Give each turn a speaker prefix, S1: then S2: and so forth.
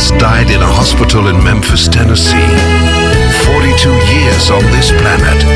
S1: Charles died in a hospital in Memphis, Tennessee. 42 years on this planet.